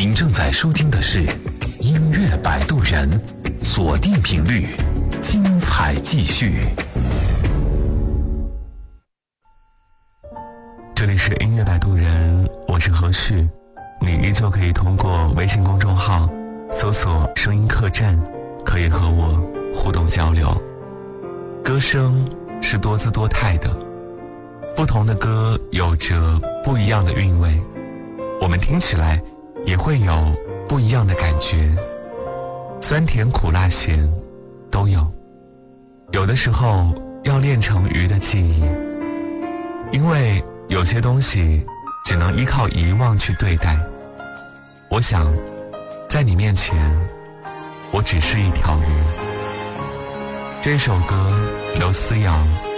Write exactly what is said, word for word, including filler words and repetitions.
您正在收听的是音乐摆渡人，锁定频率，精彩继续。 这里是音乐摆渡人，我是何旭，你依旧可以通过微信公众号搜索声音客栈，可以和我互动交流。歌声是多姿多态的，不同的歌有着不一样的韵味，我们听起来也会有不一样的感觉，酸甜苦辣咸都有。有的时候要练成鱼的记忆，因为有些东西只能依靠遗忘去对待。我想在你面前我只是一条鱼。这首歌刘思瑶